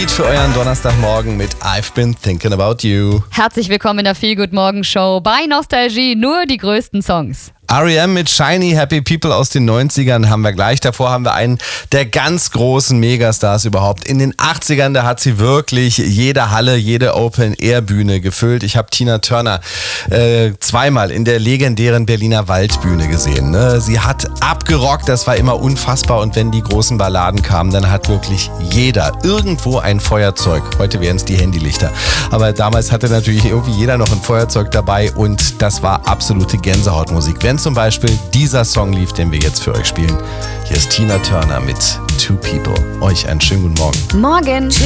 Upbeat für euren Donnerstagmorgen mit I've Been Thinking About You. Herzlich willkommen in der Feel Good Morgen Show. Bei Nostalgie nur die größten Songs. R.E.M. mit Shiny Happy People aus den 90ern haben wir gleich. Davor haben wir einen der ganz großen Megastars überhaupt. In den 80ern, da hat sie wirklich jede Halle, jede Open-Air-Bühne gefüllt. Ich habe Tina Turner zweimal in der legendären Berliner Waldbühne gesehen. Ne? Sie hat abgerockt, das war immer unfassbar. Und wenn die großen Balladen kamen, dann hat wirklich jeder irgendwo ein Feuerzeug. Heute wären es die Handylichter. Aber damals hatte natürlich irgendwie jeder noch ein Feuerzeug dabei und das war absolute Gänsehautmusik. Wenn zum Beispiel dieser Song lief, den wir jetzt für euch spielen. Hier ist Tina Turner mit Two People. Euch einen schönen guten Morgen. Morgen.